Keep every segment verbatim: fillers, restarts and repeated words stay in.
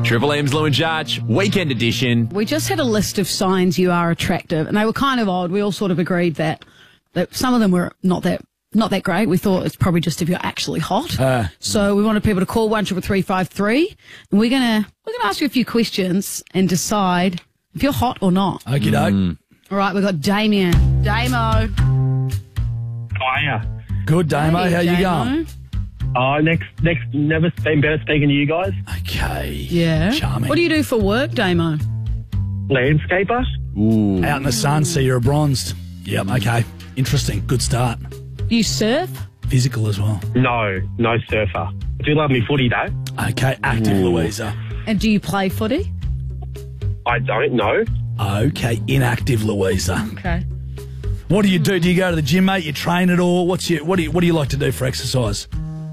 Triple M's Lou and Judge, weekend edition. We just had a list of signs you are attractive, and they were kind of odd. We all sort of agreed that, that some of them were not that not that great. We thought it's probably just if you're actually hot. Uh, so we wanted people to call one triple three five three, and we're gonna we're gonna ask you a few questions and decide if you're hot or not. Okie doke. Mm. All right, we've got Damien. Damo. Hiya. Good, Damo. Hey, How you Damo. going? Uh, next, next, never been better speaking to you guys. Okay. Yeah. Charming. What do you do for work, Damo? Landscaper. Ooh. Out in the sun, see you're bronzed. Yep, okay. Interesting. Good start. Do you surf? Physical as well. No, no surfer. I do love me footy though. Okay, active Louisa. And do you play footy? I don't know. Okay, inactive Louisa. Okay. What do you do? Do you go to the gym, mate? You train at all? What's your what do you what do you like to do for exercise?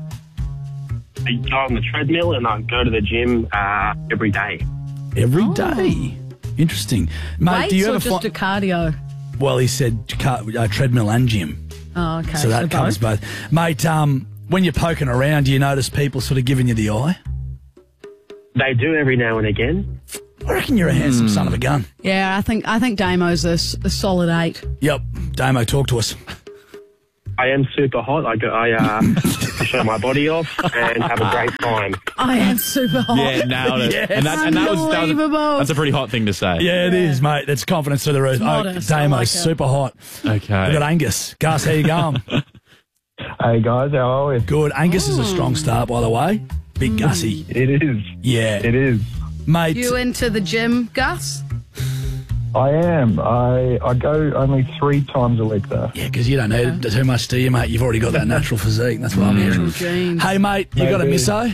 I go on the treadmill and I go to the gym uh, every day. Every Oh. day. Interesting. Mate, Weights do you or ever just fi- a cardio? Well, he said car- uh, treadmill and gym. Oh, okay. So that covers both. Mate, um, when you're poking around, do you notice people sort of giving you the eye? They do every now and again. I reckon you're a handsome son of a gun. Yeah, I think I think Damo's a, s- a solid eight. Yep. Damo, talk to us. I am super hot. I go, I uh, show my body off and have a great time. I am super hot. Yeah, nailed it. Yes. And, that, and that was, that was Unbelievable. that's a pretty hot thing to say. Yeah, it is, mate. That's confidence to the roof. Oh, modest. I Damo's like it. super hot. Okay. We've got Angus. Gus, how you going? Hey guys, how are we? Good. Angus is a strong start, by the way. Big Gussie. It is. Yeah. It is. Mate. You into the gym, Gus? I am. I I go only three times a week though. Yeah, because you don't need too much, do you, mate? You've already got that natural physique. That's what I'm hearing. Jeans. Hey, mate, you got a Maybe. misso?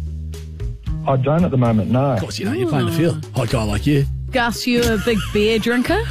I don't at the moment, no. Of course you don't. You're playing the field. Hot guy like you. Gus, you a big beer drinker?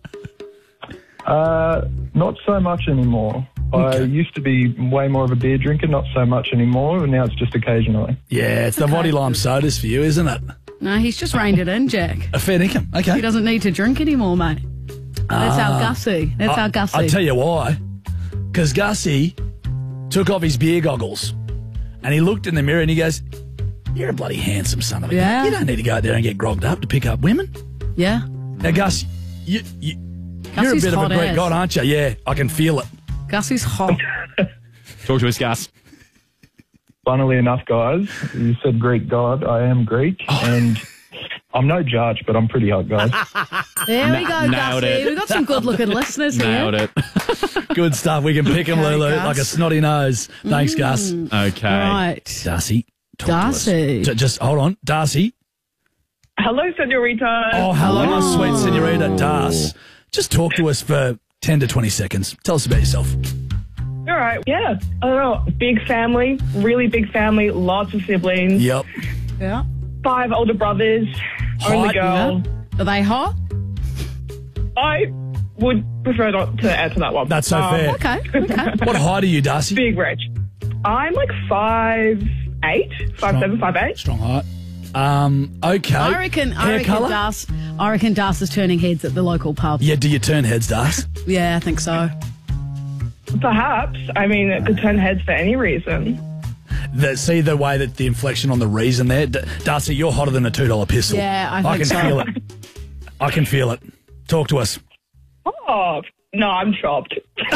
Uh, not so much anymore. I Okay. used to be way more of a beer drinker, not so much anymore, and now it's just occasionally. Yeah, it's the body lime sodas for you, isn't it? No, he's just reined it in, Jack. A fair income. Okay. He doesn't need to drink anymore, mate. That's our Gussie. That's our Gussie. I'll tell you why. Because Gussie took off his beer goggles and he looked in the mirror and he goes, "You're a bloody handsome son of a Yeah. gun. You don't need to go out there and get grogged up to pick up women." Yeah. Now, Gus, you, you, you're a Gussie's bit of a hot Greek as. god, aren't you? Yeah, I can feel it. Gussie's hot. Talk to us, Gus. Funnily enough, guys, you said Greek god. I am Greek, and I'm no judge, but I'm pretty hot, guys. There we go, nailed Gussie. it. We've got some good-looking listeners here. Nailed it. Good stuff. We can pick him, Okay, Lulu, Gus. like a snotty nose. Thanks, Gus. Okay. Right. Darcy, talk to us. Darcy. J- Just hold on. Darcy. Hello, senorita. Oh, hello, my Oh. sweet senorita, Darcy. Just talk to us for ten to twenty seconds. Tell us about yourself. All right. Yeah. I don't know. Big family, really big family, lots of siblings, Yep. Yeah. five older brothers, only Hot, girl. Are they hot? I would prefer not to answer that one. That's so Um, fair. Okay. Okay. What height are you, Darcy? Big rich. I'm like five eight, five seven, five eight. Strong height. Um, okay. I reckon. I Hair reckon colour? Das. I reckon Das is turning heads at the local pub. Yeah, do you turn heads, Darcy? Yeah, I think so. Perhaps. I mean, it could turn heads for any reason. The, see the way that the inflection on the reason there? D- Darcy, you're hotter than a two dollar pistol. Yeah, I I think can so. feel it. I can feel it. Talk to us. Oh no, I'm chopped.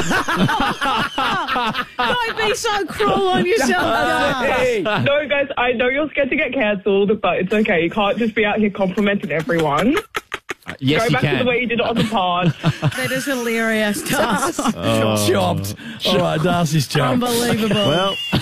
Don't be so cruel on yourself, Das. No, guys, I know you're scared to get cancelled, but it's okay. You can't just be out here complimenting everyone. Yes, Go you back can. to the way you did it on the pod. That is hilarious, Das. Chopped. All right, Darcy's chopped. Unbelievable. Well,